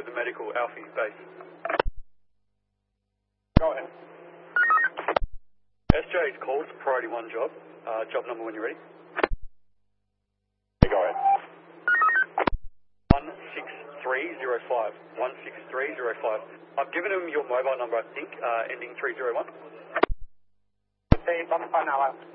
with the medical, Alfie, base. Go ahead. SJ's calls, priority 1 job. Job number when you're ready. Go ahead. 16305. 16305. I've given him your mobile number, I think, ending 301. Sí, vamos para Navarra.